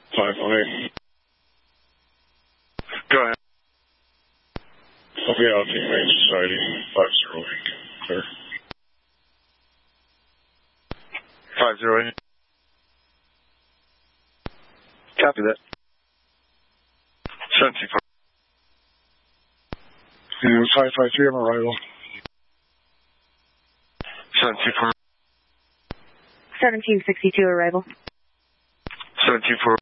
518. Go ahead. I'll be out at the Humane Society, 508. Clear. 508. Copy that. 17-4. And 553 on arrival. 17-4. 1762 arrival. 17-4.